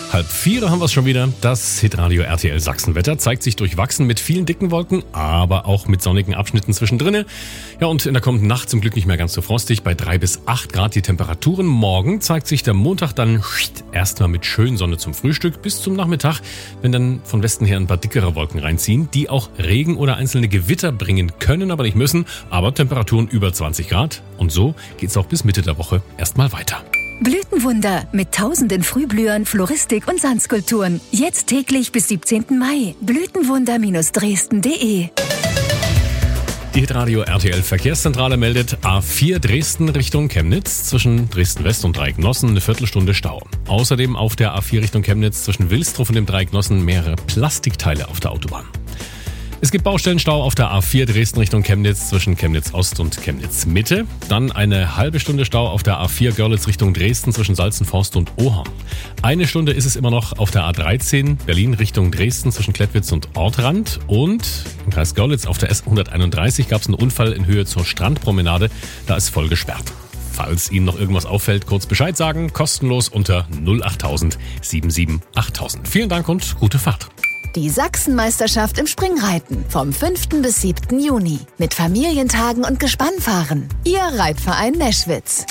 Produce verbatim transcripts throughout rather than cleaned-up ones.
Halb vier haben wir es schon wieder. Das Hitradio R T L Sachsenwetter zeigt sich durchwachsen mit vielen dicken Wolken, aber auch mit sonnigen Abschnitten zwischendrin. Ja, und in der kommenden Nacht zum Glück nicht mehr ganz so frostig, bei drei bis acht Grad die Temperaturen. Morgen zeigt sich der Montag dann erstmal mit schön Sonne zum Frühstück bis zum Nachmittag, wenn dann von Westen her ein paar dickere Wolken reinziehen, die auch Regen oder einzelne Gewitter bringen können, aber nicht müssen. Aber Temperaturen über zwanzig Grad. Und so geht's auch bis Mitte der Woche erstmal weiter. Blütenwunder mit tausenden Frühblühern, Floristik und Sandskulpturen. Jetzt täglich bis siebzehnten Mai. Blütenwunder Dresden punkt de. Die Hitradio R T L Verkehrszentrale meldet A vier Dresden Richtung Chemnitz zwischen Dresden West und Dreiecknossen eine Viertelstunde Stau. Außerdem auf der A vier Richtung Chemnitz zwischen Wilsdruff und dem Dreiecknossen mehrere Plastikteile auf der Autobahn. Es gibt Baustellenstau auf der A vier Dresden Richtung Chemnitz zwischen Chemnitz Ost und Chemnitz Mitte. Dann eine halbe Stunde Stau auf der A vier Görlitz Richtung Dresden zwischen Salzenforst und Ohorn. Eine Stunde ist es immer noch auf der A dreizehn Berlin Richtung Dresden zwischen Klettwitz und Ortrand. Und im Kreis Görlitz auf der S hunderteinunddreißig gab es einen Unfall in Höhe zur Strandpromenade. Da ist voll gesperrt. Falls Ihnen noch irgendwas auffällt, kurz Bescheid sagen. Kostenlos unter null achttausend siebenundsiebzig achttausend. Vielen Dank und gute Fahrt. Die Sachsenmeisterschaft im Springreiten vom fünften bis siebten Juni. Mit Familientagen und Gespannfahren. Ihr Reitverein Neschwitz.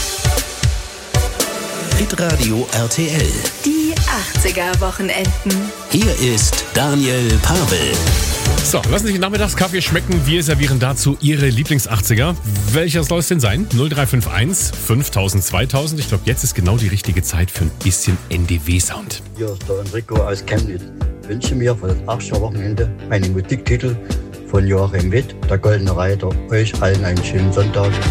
Hitradio R T L. Die achtziger-Wochenenden. Hier ist Daniel Pavel. So, lassen Sie sich den Nachmittagskaffee schmecken. Wir servieren dazu Ihre Lieblings-achtziger. Welcher soll es denn sein? null drei fünf eins fünftausend zweitausend. Ich glaube, jetzt ist genau die richtige Zeit für ein bisschen N D W-Sound. Hier ist der Enrico aus Chemnitz. Ich wünsche mir für das achtziger-Wochenende einen Musiktitel von Joachim Witt, der Goldene Reiter. Euch allen einen schönen Sonntag.